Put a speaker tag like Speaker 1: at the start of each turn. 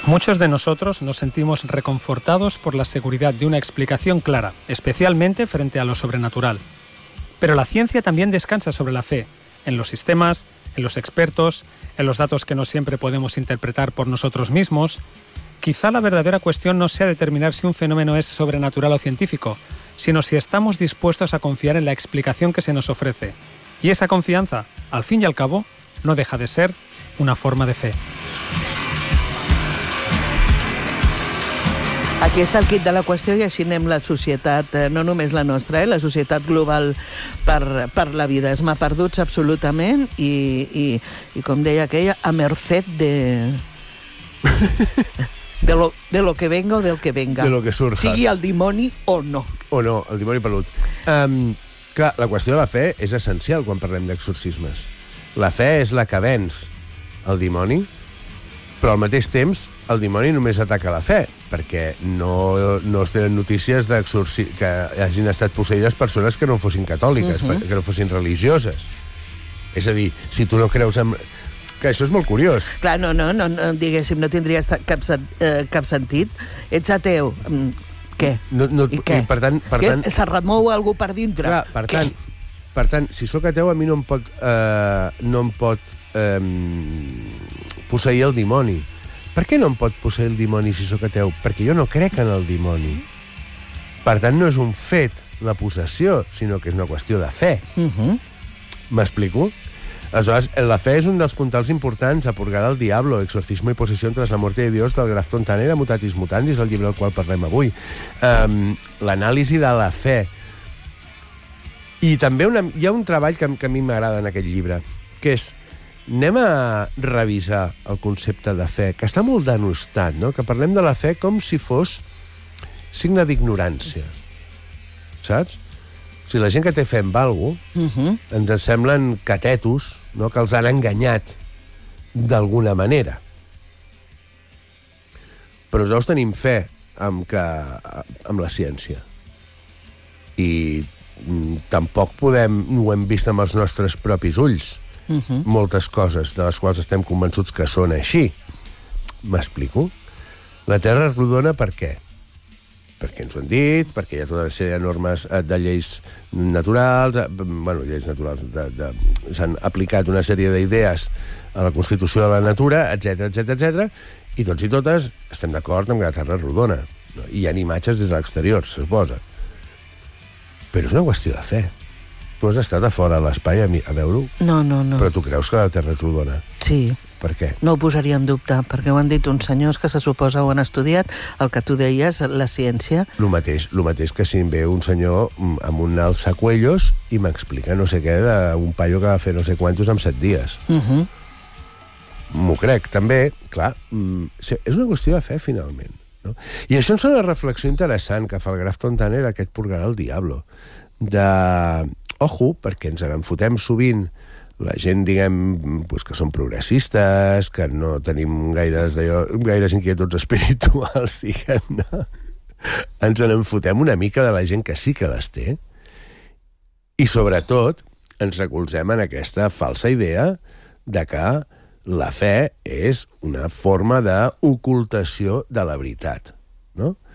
Speaker 1: Muchos de nosotros nos sentimos reconfortados por la seguridad de una explicación clara, especialmente frente a lo sobrenatural. Pero la ciencia también descansa sobre la fe, en los sistemas, en los expertos, en los datos que no siempre podemos interpretar por nosotros mismos. Quizá la verdadera cuestión no sea determinar si un fenómeno es sobrenatural o científico, sino si estamos dispuestos a confiar en la explicación que se nos ofrece. Y esa confianza, al fin y al cabo, no deja de ser una forma de fe.
Speaker 2: Aquí està el quid de la qüestió i així anem la societat, no només la nostra, la societat global per la vida. Es m'ha perdut absolutament i com deia aquella, a merced de lo que venga o del que venga.
Speaker 3: De lo que surja.
Speaker 2: Sigui el dimoni o no.
Speaker 3: O no, el dimoni pelut. Clar, la qüestió de la fe és essencial quan parlem d'exorcismes. La fe és la que venç el dimoni, però al mateix temps el dimoni només ataca la fe, perquè no es tenen notícies que hagin estat posseïdes persones que no fossin catòliques, que no fossin religioses. És a dir, si tu no creus en... Que això és molt curiós.
Speaker 2: Clar, no, diguéssim, no tindria cap sentit. Ets ateu. Què? I què?
Speaker 3: I per tant...
Speaker 2: Se remou algú per dintre?
Speaker 3: Clar, per tant, si sóc ateu, a mi no em pot posseir el dimoni. Per què no em pot posseir el dimoni si sóc ateu? Perquè jo no crec en el dimoni. Per tant, no és un fet la possessió, sinó que és una qüestió de fe. M'explico? Aleshores, la fe és un dels puntals importants a Purgar al Diablo, exorcismo y posesión tras la muerte de Dios del Graf Fontanera, Mutatis Mutandis, el llibre del qual parlem avui. L'anàlisi de la fe. I també hi ha un treball que a mi m'agrada en aquest llibre, que és anem a revisar el concepte de fe, que està molt denostat, no? Que parlem de la fe com si fos signe d'ignorància. Saps? O sigui, la gent que té fe en algú ens semblen catetos, no? Que els han enganyat d'alguna manera. Però nosaltres tenim fe amb la ciència. I tampoc ho hem vist amb els nostres propis ulls. Moltes coses de les quals estem convençuts que són així. M'explico? La Terra és rodona per què? Perquè ens ho han dit, perquè hi ha tota una sèrie de normes de lleis naturals, lleis naturals, s'han aplicat una sèrie d'idees a la Constitució de la natura, etc. I tots i totes estem d'acord amb que la Terra és rodona. I hi ha imatges des de l'exterior, se suposa. Però és una qüestió de fe. Tu has estat a fora a l'espai a veure-ho?
Speaker 2: No.
Speaker 3: Però tu creus que la Terra és rodona?
Speaker 2: Sí.
Speaker 3: Per què?
Speaker 2: No ho posaria en dubte, perquè ho han dit uns senyors que se suposa ho han estudiat, el que tu deies, la ciència.
Speaker 3: Lo mateix que si em ve un senyor amb un alçacuellos i m'explica no sé què d'un paio que va fer no sé quantos en 7 dies. M'ho crec. També, clar, és una qüestió de fe, finalment. No? I això ens fa una reflexió interessant que fa el Graf Fontanera, aquest Purgar al Diablo, ojo, perquè ens en fotem sovint la gent, diguem, que són progressistes, que no tenim gaires inquietuds espirituals, diguem-ne. Ens en fotem una mica de la gent que sí que les té i, sobretot, ens recolzem en aquesta falsa idea de que la fe és una forma d'ocultació de la veritat, no?